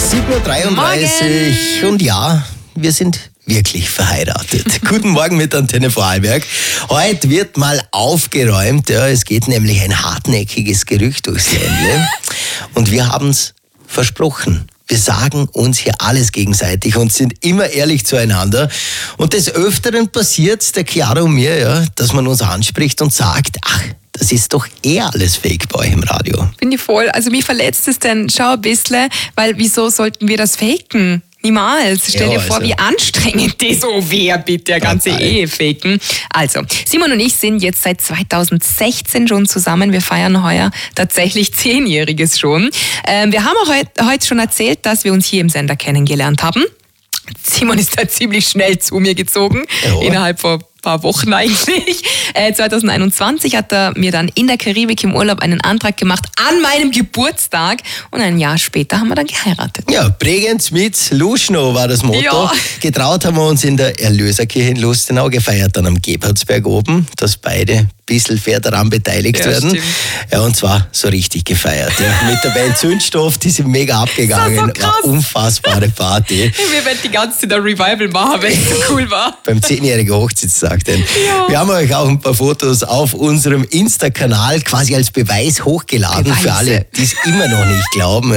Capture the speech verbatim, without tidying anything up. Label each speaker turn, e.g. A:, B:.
A: sieben Uhr dreiunddreißig und ja, wir sind wirklich verheiratet. Guten Morgen mit Antenne Vorarlberg. Heute wird mal aufgeräumt. Ja, es geht nämlich ein hartnäckiges Gerücht durchs Ländle. Und wir haben es versprochen. Wir sagen uns hier alles gegenseitig und sind immer ehrlich zueinander. Und des Öfteren passiert der Chiara und mir, ja, dass man uns anspricht und sagt, ach, das ist doch eh alles Fake bei euch im Radio.
B: Bin ich voll. Also mich verletzt es denn schon ein bisschen, weil wieso sollten wir das faken? Niemals. Stell
A: Ja,
B: dir vor,
A: also.
B: wie anstrengend das so wäre, bitte, der ganze
A: Total.
B: Ehe faken. Also, Simon und ich sind jetzt seit zweitausendsechzehn schon zusammen. Wir feiern heuer tatsächlich Zehnjähriges schon. Ähm, wir haben auch heute heut schon erzählt, dass wir uns hier im Sender kennengelernt haben. Simon ist da ziemlich schnell zu mir gezogen,
A: Ja.
B: innerhalb von ein paar Wochen eigentlich. Äh, zweitausendeinundzwanzig hat er mir dann in der Karibik im Urlaub einen Antrag gemacht an meinem Geburtstag und ein Jahr später haben wir dann geheiratet.
A: Ja, Bregenz mit Luschno war das Motto.
B: Ja.
A: Getraut haben wir uns in der Erlöserkirche in Lustenau, gefeiert dann am Gebhardsberg oben, dass beide ein bisschen fair daran beteiligt
B: Ja,
A: werden.
B: stimmt.
A: Ja, und zwar so richtig gefeiert. Ja. Mit der Band Zündstoff, die sind mega abgegangen.
B: Das war so krass.
A: War unfassbare Party.
B: Wir werden die ganze Zeit ein Revival machen, wenn es so cool war.
A: Beim zehnjährigen Hochzeitstag. Denn
B: Ja.
A: wir haben euch auch ein paar Fotos auf unserem Insta-Kanal quasi als Beweis hochgeladen
B: Beweise.
A: für alle, die es immer noch nicht glauben.